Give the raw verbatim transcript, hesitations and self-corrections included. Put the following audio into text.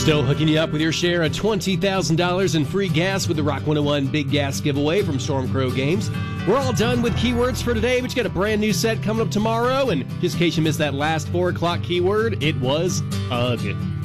Still hooking you up with your share of twenty thousand dollars in free gas with the Rock one oh one Big Gas giveaway from Storm Crow Games. We're all done with keywords for today, but you got a brand new set coming up tomorrow. And just in case you missed that last four o'clock keyword, it was hug.